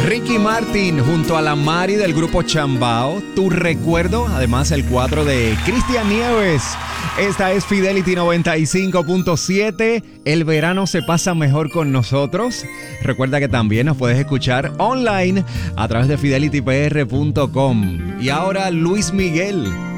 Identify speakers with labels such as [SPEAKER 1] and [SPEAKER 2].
[SPEAKER 1] Ricky Martin junto a la Mari del grupo Chambao. Tu recuerdo, además el 4 de Cristian Nieves. Esta es Fidelity 95.7. El verano se pasa mejor con nosotros. Recuerda que también nos puedes escuchar online a través de fidelitypr.com. Y ahora Luis Miguel.